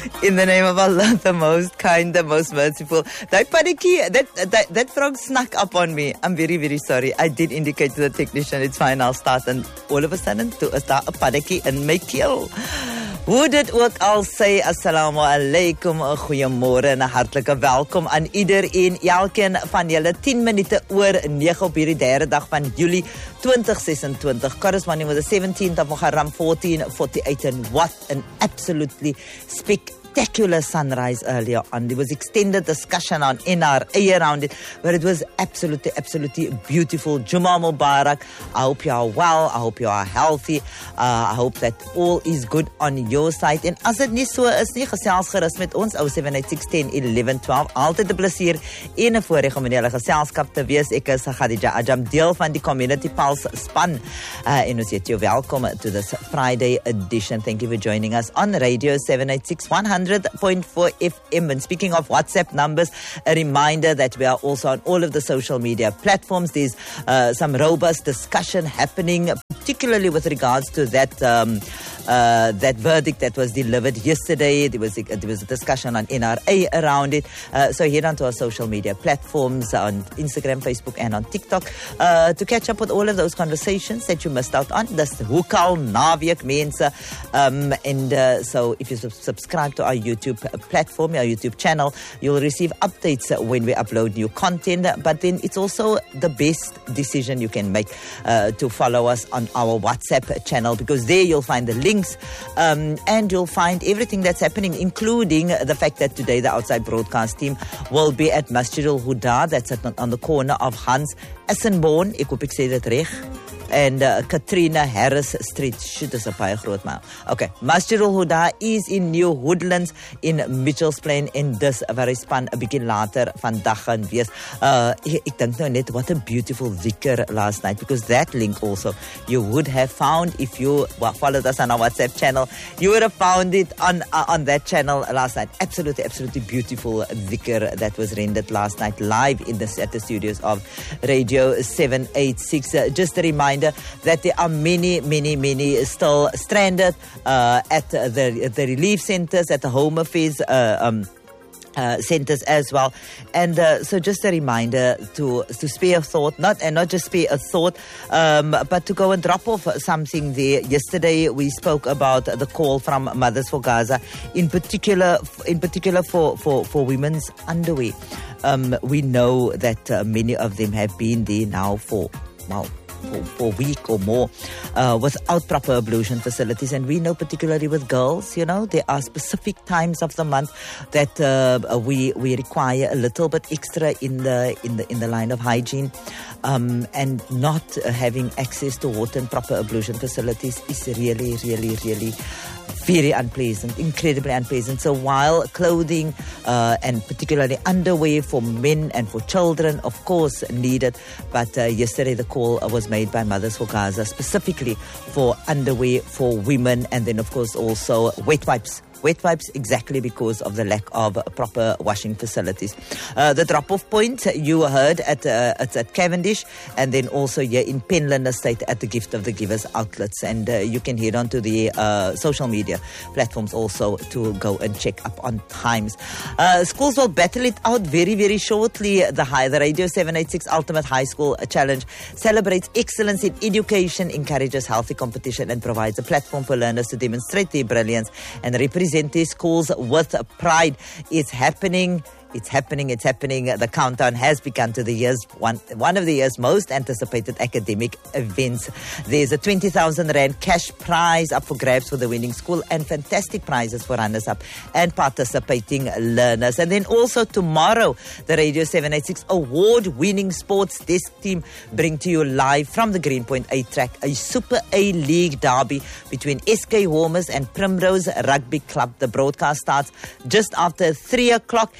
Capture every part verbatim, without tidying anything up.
In the name of Allah, the most kind, the most merciful. That padiki, that, that that frog snuck up on me. I'm very, very sorry. I did indicate to the technician, it's fine, I'll start. And all of a sudden, toe is daar 'n padiki in my keel. Hoe dit ook al sê, assalamu alaikum, 'n goeiemôre en 'n hartlike welkom aan iedereen, elkeen van julle. Ten minute oor nege op hierdie derde dag van Julie twenty twenty-six, corresponding with the seventeenth of Muharram fourteen forty-eight, and what an absolutely spectacular sunrise earlier on. There was extended discussion on N R A around it, but it was absolutely, absolutely beautiful. Jummah Mubarak. I hope you are well. I hope you are healthy. Uh, I hope that all is good on your side. En as dit nie so is nie, gesels gerus met ons, oh seven eight six, one zero, one one, one two. Altyd 'n plesier en 'n voorreg om in julle geselskap te wees. Ek is Khadija Ajam, deel van die Community Pulse span. Uh, en ons heet jou welkom to this Friday edition. Thank you for joining us on Radio seven eight six, one hundred point four F M. And speaking of WhatsApp numbers, a reminder that we are also on all of the social media platforms. There's uh, some robust discussion happening, particularly with regards to that um, uh, that verdict that was delivered yesterday. There was a, there was a discussion on N R A around it. Uh, so head on to our social media platforms on Instagram, Facebook, and on TikTok uh, to catch up with all of those conversations that you missed out on. That's the Hukal Naviak Mensa. Um, and uh, so if you sub- subscribe to our YouTube platform, our YouTube channel, you'll receive updates when we upload new content. But then it's also the best decision you can make uh, to follow us on our WhatsApp channel, because there you'll find the links um, and you'll find everything that's happening, including the fact that today the Outside Broadcast team will be at Masjid al-Huda, that's at, on the corner of Hans Essenborn, ek hoop ek sê dit reg, and uh, Katrina Harris Street. Shit, dis 'n baie groot naam. Okay, Masjid al-Huda is in New Woodlands in Mitchells Plain, en dis waar hy span 'n bietjie later vandag gaan wees. Uh, ek, ek dink nou net, what a beautiful dhikr last night, because that link also you would have found if you well, followed us on our WhatsApp channel. You would have found it on uh, on that channel last night. Absolutely, absolutely beautiful dhikr that was rendered last night live in the, at the studios of Radio seven eight six. Uh, just a reminder that there are many, many, many still stranded uh, at the the relief centers, at the home affairs uh, um, uh, centers as well. And uh, so just a reminder to to spare a thought, not and not just spare a thought, um, but to go and drop off something there. Yesterday we spoke about the call from Mothers for Gaza, in particular, in particular for for for women's underwear. Um, we know that uh, many of them have been there now for wow. For, for a week or more uh, without proper ablution facilities. And we know, particularly with girls, you know, there are specific times of the month that uh, we we require a little bit extra in the in the in the line of hygiene, um, and not uh, having access to water and proper ablution facilities is really, really, really very unpleasant, incredibly unpleasant. So while clothing uh, and particularly underwear for men and for children, of course, needed, but uh, yesterday the call was made by Mothers for Gaza specifically for underwear for women, and then of course also wet wipes. Wet wipes, exactly because of the lack of proper washing facilities. Uh, the drop-off point you heard at, uh, at at Cavendish, and then also here in Penland Estate at the Gift of the Givers outlets. And uh, you can head on to the uh, social media platforms also to go and check up on times. Uh, schools will battle it out very, very shortly. The, high, the Radio seven eight six Ultimate High School Challenge celebrates excellence in education, encourages healthy competition, and provides a platform for learners to demonstrate their brilliance and represent their schools with pride. It's happening. It's happening, it's happening. The countdown has begun to the year's one, one of the year's most anticipated academic events. There's a twenty thousand rand cash prize up for grabs for the winning school, and fantastic prizes for runners-up and participating learners. And then also tomorrow, the Radio seven eight six award-winning sports desk team bring to you live from the Greenpoint A track a Super A League derby between S K Warmers and Primrose Rugby Club. The broadcast starts just after three o'clock, and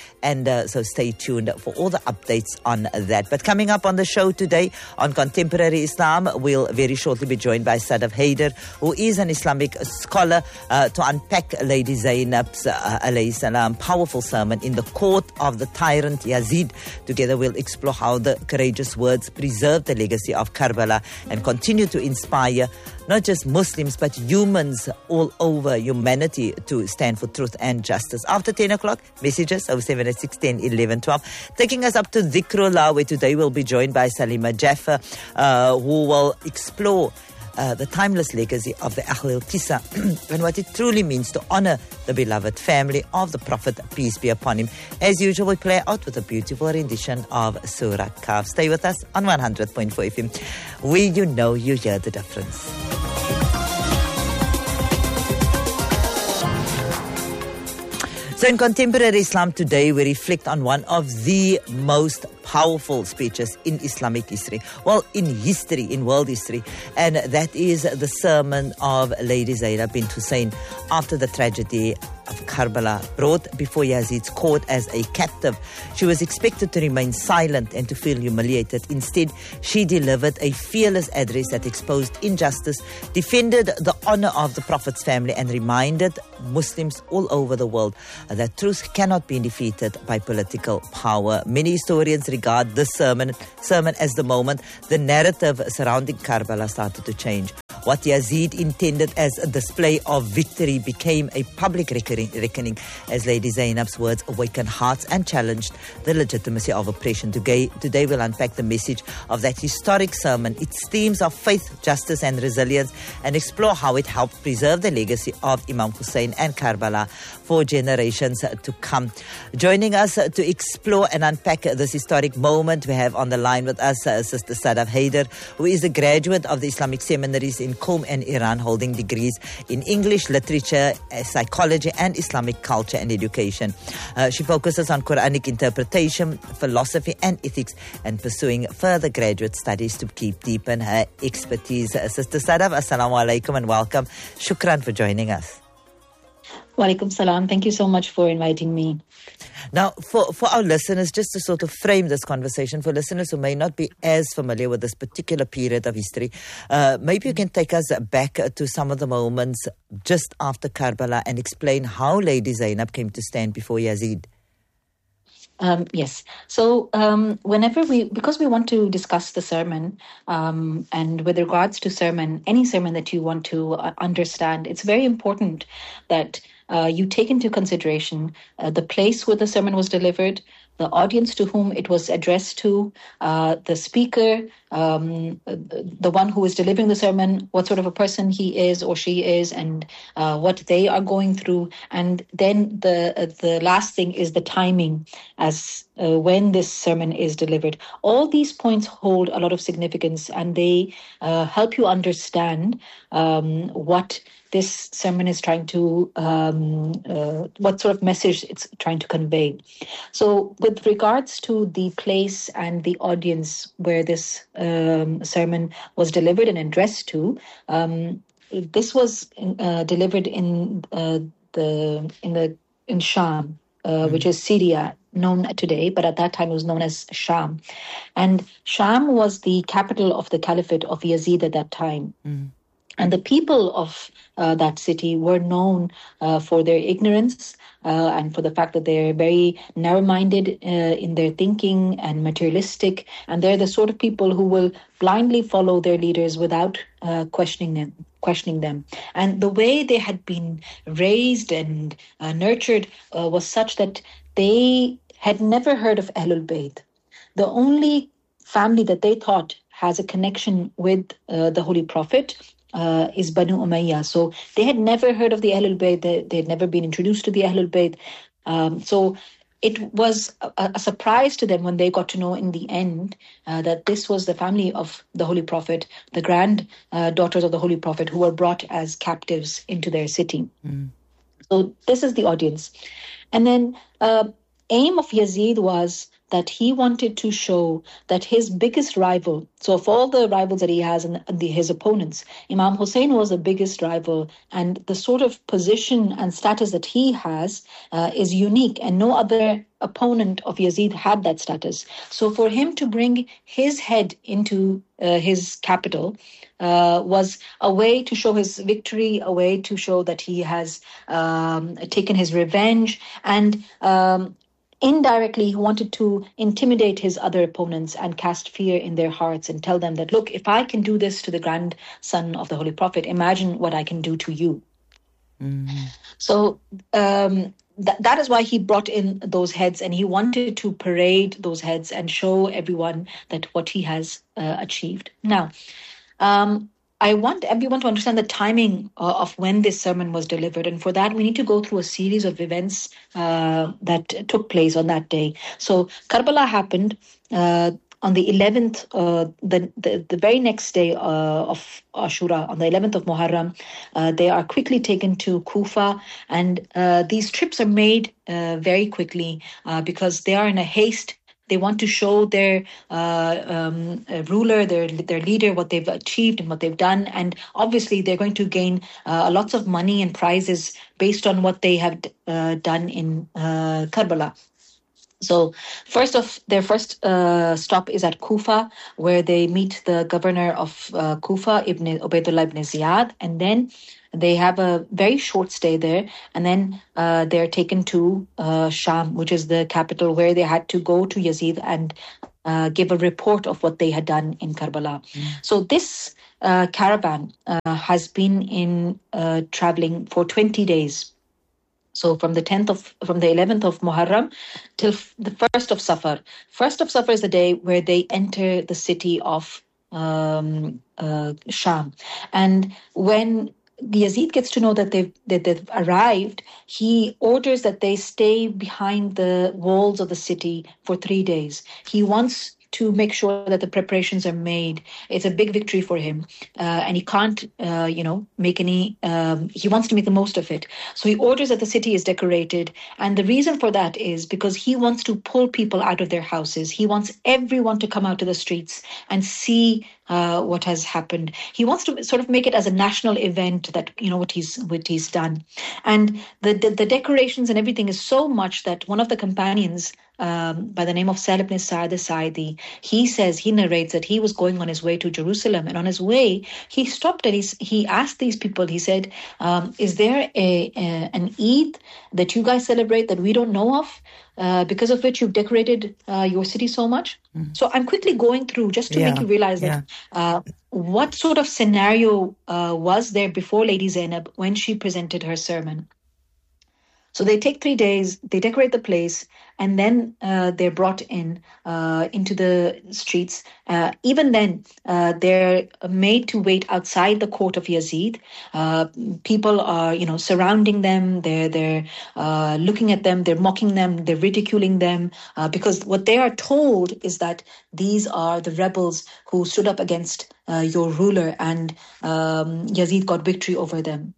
And uh, so stay tuned for all the updates on that. But coming up on the show today on Contemporary Islam, we'll very shortly be joined by Sadaf Haider, who is an Islamic scholar, uh, to unpack Lady Zainab's uh, alayhi salam powerful sermon in the court of the tyrant Yazid. Together we'll explore how the courageous words preserve the legacy of Karbala and continue to inspire not just Muslims but humans all over humanity to stand for truth and justice. After ten o'clock, messages oh seven eight six ten eleven twelve. Taking us up to Dhikrullah, where today we'll be joined by Salima Jaffer, uh, who will explore Uh, the timeless legacy of the Ahl al-Qissa and what it truly means to honor the beloved family of the Prophet, peace be upon him. As usual, we play out with a beautiful rendition of Surah Kahf. Stay with us on one hundred point four F M, where you know you hear the difference. So in Contemporary Islam today, we reflect on one of the most powerful speeches in Islamic history. Well, in history, in world history. And that is the sermon of Lady Zainab bint Hussein after the tragedy of Karbala, brought before Yazid's court as a captive. She was expected to remain silent and to feel humiliated. Instead, she delivered a fearless address that exposed injustice, defended the honor of the Prophet's family, and reminded Muslims all over the world that truth cannot be defeated by political power. Many historians regard this sermon, sermon as the moment the narrative surrounding Karbala started to change. What Yazid intended as a display of victory became a public reckoning as Lady Zainab's words awakened hearts and challenged the legitimacy of oppression. Today, today we'll unpack the message of that historic sermon, its themes of faith, justice and resilience, and explore how it helped preserve the legacy of Imam Hussein and Karbala for generations to come. Joining us to explore and unpack this historic moment, we have on the line with us uh, Sister Sadaf Haider, who is a graduate of the Islamic seminaries in Qom and Iran, holding degrees in English, literature, psychology and Islamic culture and education. Uh, she focuses on Quranic interpretation, philosophy and ethics, and pursuing further graduate studies to keep deepen her expertise. Uh, Sister Sadaf, assalamu alaikum and welcome. Shukran for joining us. Walaikum salam. Thank you so much for inviting me. Now, for, for our listeners, just to sort of frame this conversation, for listeners who may not be as familiar with this particular period of history, uh, maybe you can take us back to some of the moments just after Karbala and explain how Lady Zainab came to stand before Yazid. Um, yes. So um, whenever we, because we want to discuss the sermon, um, and with regards to sermon, any sermon that you want to uh, understand, it's very important that uh, you take into consideration uh, the place where the sermon was delivered, the audience to whom it was addressed to, uh, the speaker, um, the one who is delivering the sermon, what sort of a person he is or she is, and uh, what they are going through. And then the uh, the last thing is the timing, as uh, when this sermon is delivered. All these points hold a lot of significance, and they uh, help you understand um, what this sermon is trying to, um, uh, what sort of message it's trying to convey. So with regards to the place and the audience where this um, sermon was delivered and addressed to, um, this was uh, delivered in uh, the in the in Sham, uh, mm-hmm. which is Syria, known today, but at that time it was known as Sham. And Sham was the capital of the Caliphate of Yazid at that time. Mm-hmm. And the people of uh, that city were known uh, for their ignorance uh, and for the fact that they're very narrow-minded uh, in their thinking and materialistic. And they're the sort of people who will blindly follow their leaders without uh, questioning them. questioning them. And the way they had been raised and uh, nurtured uh, was such that they had never heard of Ahlul Bayt. The only family that they thought has a connection with uh, the Holy Prophet Uh, is Banu Umayyah. So they had never heard of the Ahlul Bayt. They, they had never been introduced to the Ahlul Bayt. Um, so it was a, a surprise to them when they got to know in the end uh, that this was the family of the Holy Prophet, the grand uh, daughters of the Holy Prophet, who were brought as captives into their city. Mm. So this is the audience. And then uh, aim of Yazid was that he wanted to show that his biggest rival, so of all the rivals that he has and the, his opponents, Imam Hussein was the biggest rival, and the sort of position and status that he has uh, is unique, and no other opponent of Yazid had that status. So for him to bring his head into uh, his capital uh, was a way to show his victory, a way to show that he has um, taken his revenge, and um, indirectly, he wanted to intimidate his other opponents and cast fear in their hearts and tell them that, look, if I can do this to the grandson of the Holy Prophet, imagine what I can do to you. Mm-hmm. So um, th- that is why he brought in those heads, and he wanted to parade those heads and show everyone that what he has uh, achieved. Now, um, I want everyone to understand the timing uh, of when this sermon was delivered. And for that, we need to go through a series of events uh, that took place on that day. So Karbala happened uh, on the eleventh, uh, the, the, the very next day uh, of Ashura, on the eleventh of Muharram. Uh, they are quickly taken to Kufa. And uh, these trips are made uh, very quickly uh, because they are in a haste. They want to show their uh, um, uh, ruler, their their leader, what they've achieved and what they've done. And obviously, they're going to gain uh, lots of money and prizes based on what they have uh, done in uh, Karbala. So first of their first uh, stop is at Kufa, where they meet the governor of uh, Kufa, Ibn Ubaidullah ibn Ziyad, and then they have a very short stay there, and then uh, they're taken to uh, Sham, which is the capital, where they had to go to Yazid and uh, give a report of what they had done in Karbala. Mm. So this uh, caravan uh, has been in uh, traveling for twenty days. So from the tenth of, from the eleventh of Muharram till the first of Safar. First of Safar is the day where they enter the city of um, uh, Sham, and when Yazid gets to know that they've that they've arrived, he orders that they stay behind the walls of the city for three days. He wants to make sure that the preparations are made. It's a big victory for him, uh, and he can't, uh, you know, make any. Um, he wants to make the most of it, so he orders that the city is decorated. And the reason for that is because he wants to pull people out of their houses. He wants everyone to come out to the streets and see uh, what has happened. He wants to sort of make it as a national event that, you know, what he's what he's done. And the the, the decorations and everything is so much that one of the companions, Um, by the name of Sahl ibn Sa'd as-Sa'idi, he says, he narrates that he was going on his way to Jerusalem, and on his way, he stopped and he, he asked these people, he said, um, is there a, a an Eid that you guys celebrate that we don't know of, uh, because of which you've decorated uh, your city so much? Mm. So I'm quickly going through just to yeah, make you realize that yeah. uh, what sort of scenario uh, was there before Lady Zainab when she presented her sermon. So they take three days, they decorate the place, and then uh, they're brought in uh, into the streets. Uh, even then, uh, they're made to wait outside the court of Yazid. Uh, people are, you know, surrounding them. They're they're uh, looking at them. They're mocking them. They're ridiculing them uh, because what they are told is that these are the rebels who stood up against uh, your ruler, and um, Yazid got victory over them.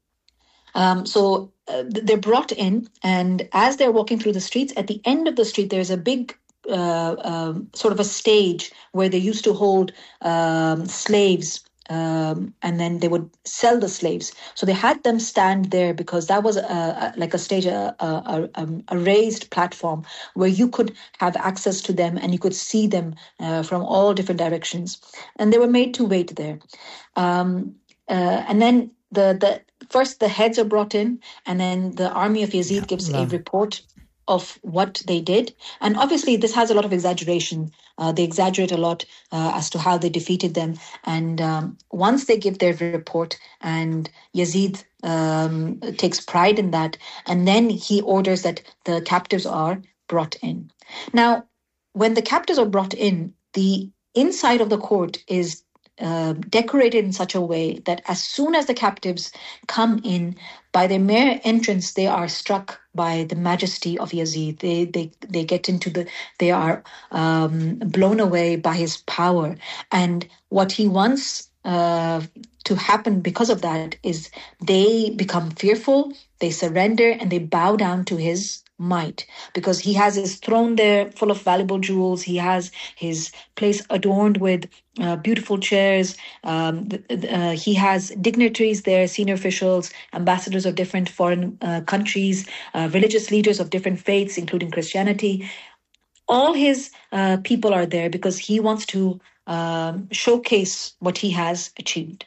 Um, so uh, they're brought in, and as they're walking through the streets, at the end of the street, there's a big uh, um, sort of a stage where they used to hold um, slaves, um, and then they would sell the slaves. So they had them stand there because that was a, a, like a stage, a, a, a, a raised platform where you could have access to them and you could see them uh, from all different directions. And they were made to wait there. Um, uh, and then the the First, the heads are brought in, and then the army of Yazid yeah, gives love. a report of what they did. And obviously, this has a lot of exaggeration. Uh, they exaggerate a lot uh, as to how they defeated them. And um, once they give their report, and Yazid um, takes pride in that, and then he orders that the captives are brought in. Now, when the captives are brought in, the inside of the court is Uh, decorated in such a way that as soon as the captives come in, by their mere entrance, they are struck by the majesty of Yazid. They they they get into the, they are um, blown away by his power and what he once uh, to happen because of that is they become fearful, they surrender, and they bow down to his might, because he has his throne there full of valuable jewels. He has his place adorned with uh, beautiful chairs. Um, uh, he has dignitaries there, senior officials, ambassadors of different foreign uh, countries, uh, religious leaders of different faiths, including Christianity. All his uh, people are there because he wants to um, showcase what he has achieved.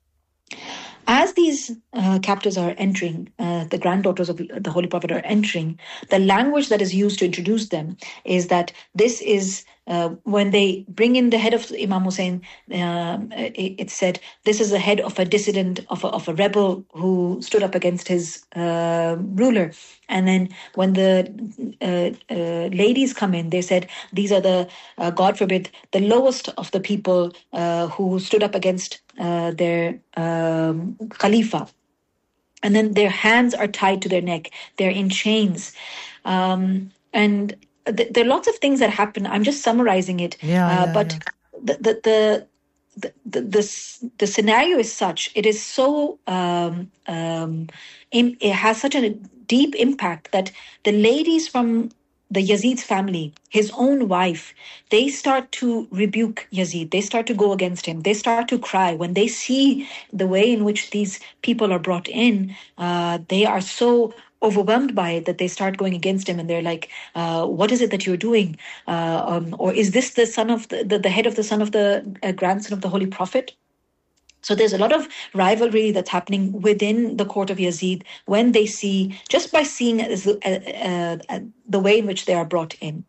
As these uh, captives are entering, uh, the granddaughters of the Holy Prophet are entering, the language that is used to introduce them is that this is, uh, when they bring in the head of Imam Hussein, uh, it, it said, this is the head of a dissident, of a, of a rebel who stood up against his uh, ruler. And then when the uh, uh, ladies come in, they said, these are the, uh, God forbid, the lowest of the people uh, who stood up against uh, their um, Khalifa. And then their hands are tied to their neck. They're in chains. Um, and th- there are lots of things that happen. I'm just summarizing it. Yeah, uh, yeah, but yeah. the, the, the The, the, the, the scenario is such, it is so, um, um, in, it has such a deep impact that the ladies from the Yazid's family, his own wife, they start to rebuke Yazid. They start to go against him. They start to cry. When they see the way in which these people are brought in, uh, they are so overwhelmed by it that they start going against him, and they're like, uh, what is it that you're doing? Uh, um, or is this the son of the, the, the head of the son of the uh, grandson of the Holy Prophet? So there's a lot of rivalry that's happening within the court of Yazid when they see, just by seeing uh, uh, uh, the way in which they are brought in.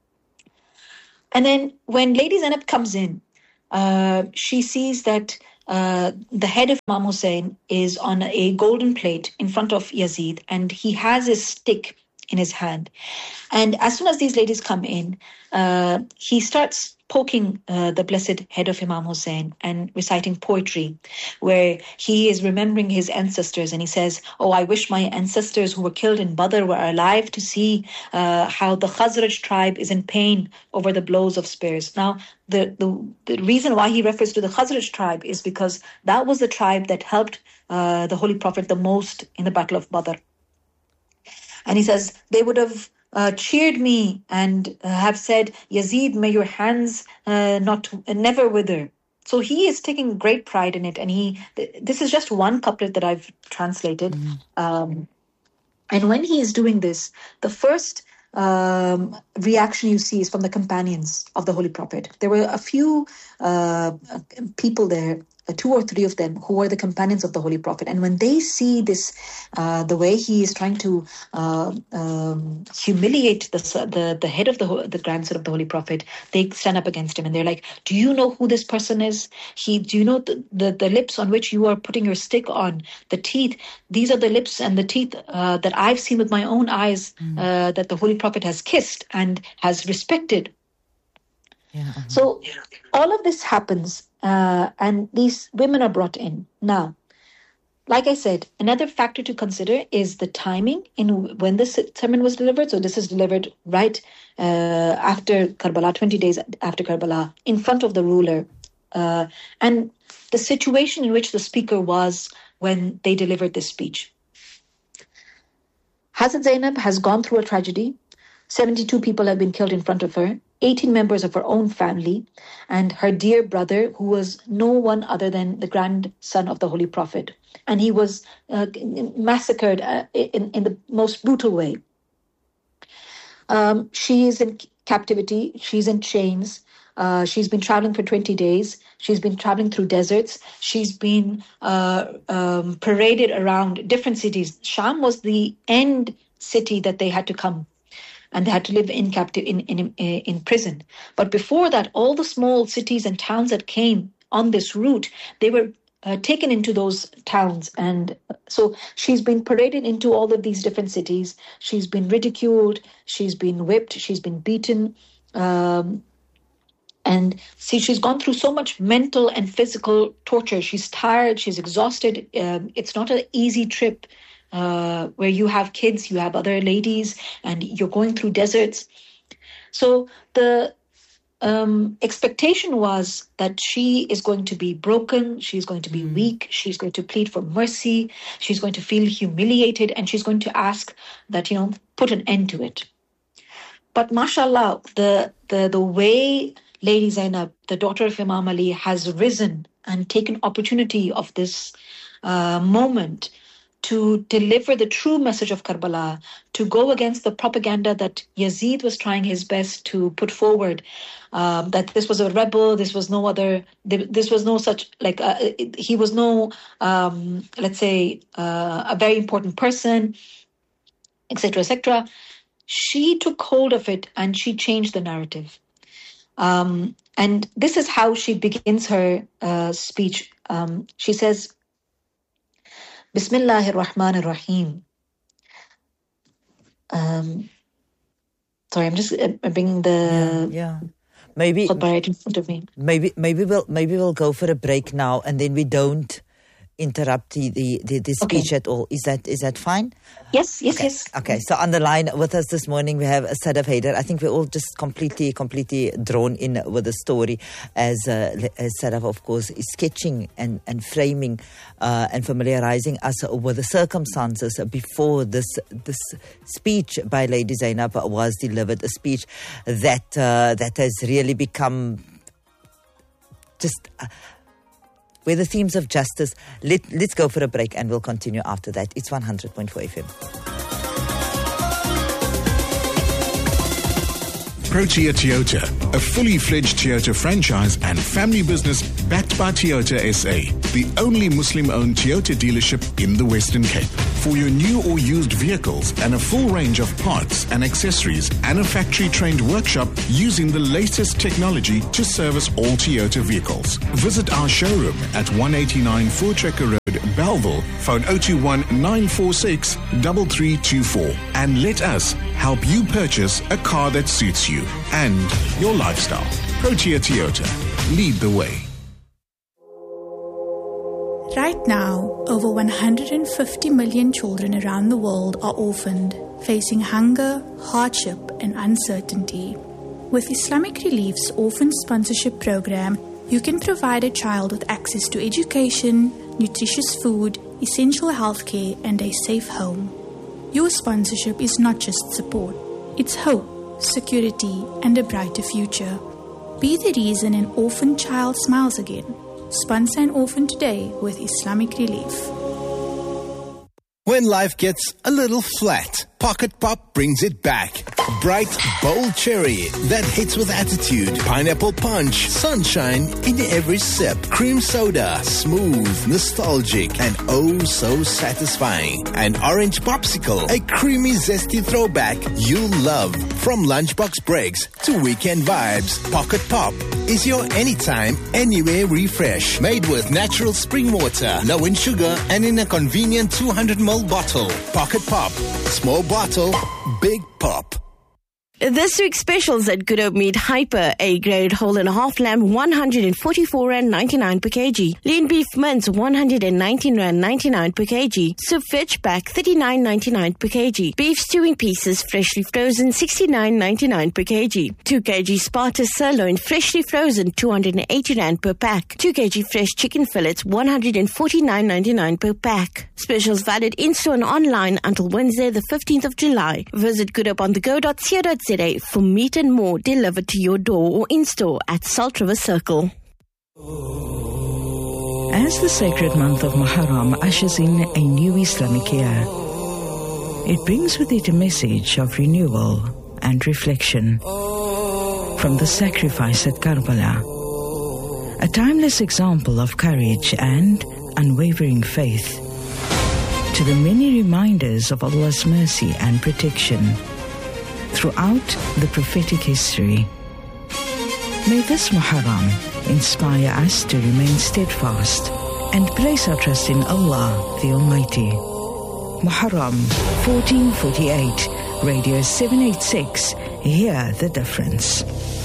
And then when Lady Zainab comes in, uh, she sees that Uh, the head of Imam Hussein is on a golden plate in front of Yazid, and he has his stick in his hand. And as soon as these ladies come in, uh, he starts poking uh, the blessed head of Imam Hussein and reciting poetry, where he is remembering his ancestors, and he says, oh, I wish my ancestors who were killed in Badr were alive to see uh, how the Khazraj tribe is in pain over the blows of spears. Now, the, the, the reason why he refers to the Khazraj tribe is because that was the tribe that helped uh, the Holy Prophet the most in the Battle of Badr. And he says, they would have uh, cheered me and uh, have said, Yazid, may your hands uh, not uh, never wither. So he is taking great pride in it. And he, th- this is just one couplet that I've translated. Mm. Um, and when he is doing this, the first um, reaction you see is from the companions of the Holy Prophet. There were a few uh, people there, two or three of them, who were the companions of the Holy Prophet. And when they see this, uh, the way he is trying to uh, um, humiliate the, the the head of the the grandson of the Holy Prophet, they stand up against him and they're like, do you know who this person is? He, do you know the, the, the lips on which you are putting your stick on, the teeth? These are the lips and the teeth uh, that I've seen with my own eyes mm. uh, that the Holy Prophet has kissed and has respected. Yeah. So all of this happens, uh, and these women are brought in. Now, like I said, another factor to consider is the timing in when this sermon was delivered. So this is delivered right uh, after Karbala, twenty days after Karbala, in front of the ruler. Uh, and the situation in which the speaker was when they delivered this speech. Hazrat Zainab has gone through a tragedy. seventy-two people have been killed in front of her. eighteen members of her own family, and her dear brother, who was no one other than the grandson of the Holy Prophet. And he was uh, massacred uh, in, in the most brutal way. Um, she is in captivity. She's in chains. Uh, she's been traveling for twenty days. She's been traveling through deserts. She's been uh, um, paraded around different cities. Sham was the end city that they had to come. And they had to live in captive in, in in prison. But before that, all the small cities and towns that came on this route, they were uh, taken into those towns. And so she's been paraded into all of these different cities. She's been ridiculed. She's been whipped. She's been beaten. Um, and see, she's gone through so much mental and physical torture. She's tired. She's exhausted. Um, it's not an easy trip. Uh, where you have kids, you have other ladies, and you're going through deserts. So the um, expectation was that she is going to be broken, she's going to be mm. weak, she's going to plead for mercy, she's going to feel humiliated, and she's going to ask that, you know, put an end to it. But mashallah, the the the way Lady Zainab, the daughter of Imam Ali, has risen and taken opportunity of this uh, moment to deliver the true message of Karbala, to go against the propaganda that Yazid was trying his best to put forward, um, that this was a rebel, this was no other, this was no such, like, uh, he was no, um, let's say, uh, a very important person, et cetera, et cetera. She took hold of it and she changed the narrative. Um, and this is how she begins her uh, speech. Um, she says, Bismillahir Rahmanir Rahim. Um, sorry, I'm just uh, bringing the yeah, yeah. maybe khutbah right in front of me. Maybe maybe we'll maybe we'll go for a break now, and then we don't interrupt the the, the, the speech okay. at all. Is that is that fine? Yes, yes, okay. yes. Okay, so on the line with us this morning we have Sadaf Haider. I think we're all just completely, completely drawn in with the story as, uh, as Sadaf, of course, is sketching and, and framing uh, and familiarizing us with the circumstances before this this speech by Lady Zainab was delivered, a speech that, uh, that has really become just... Uh, where the themes of justice. Let, let's go for a break and we'll continue after that. It's one hundred point four F M. Protea Toyota, a fully fledged Toyota franchise and family business backed by Toyota S A, the only Muslim-owned Toyota dealership in the Western Cape. For your new or used vehicles and a full range of parts and accessories and a factory-trained workshop using the latest technology to service all Toyota vehicles. Visit our showroom at one eighty-nine Voortrekker Road, Bellville, phone oh two one, nine four six, three three two four, and let us help you purchase a car that suits you and your lifestyle. Protea Toyota. Lead the way. Right now, over one hundred fifty million children around the world are orphaned, facing hunger, hardship, and uncertainty. With Islamic Relief's Orphan Sponsorship Program, you can provide a child with access to education, nutritious food, essential healthcare, and a safe home. Your sponsorship is not just support, it's hope, security, and a brighter future. Be the reason an orphan child smiles again. Sponsor an orphan today with Islamic Relief. When life gets a little flat, Pocket Pop brings it back. Bright, bold cherry that hits with attitude. Pineapple punch, sunshine in every sip. Cream soda, smooth, nostalgic, and oh so satisfying. An orange popsicle, a creamy, zesty throwback you'll love. From lunchbox breaks to weekend vibes, Pocket Pop is your anytime, anywhere refresh. Made with natural spring water, low in sugar, and in a convenient two hundred milliliter bottle. Pocket Pop. Small bottle, big pop. This week's specials at Good Hope Meat: Hyper A-grade whole and a half lamb one hundred forty-four rand ninety-nine per kg. Lean beef mince one hundred nineteen rand ninety-nine per kg. Soup veg pack thirty-nine ninety-nine per kg. Beef stewing pieces freshly frozen sixty-nine ninety-nine per kg. two kilograms Sparta sirloin freshly frozen two hundred eighty rand per pack. two kilograms fresh chicken fillets one hundred forty-nine ninety-nine per pack. Specials valid in-store and online until Wednesday the fifteenth of July. Visit goodhopeonthego dot co dot za for meat and more delivered to your door or in-store at Salt River Circle. As the sacred month of Muharram ushers in a new Islamic year, it brings with it a message of renewal and reflection. From the sacrifice at Karbala, a timeless example of courage and unwavering faith, to the many reminders of Allah's mercy and protection throughout the prophetic history. May this Muharram inspire us to remain steadfast and place our trust in Allah the Almighty. Muharram fourteen forty-eight, Radio seven eighty-six, hear the difference.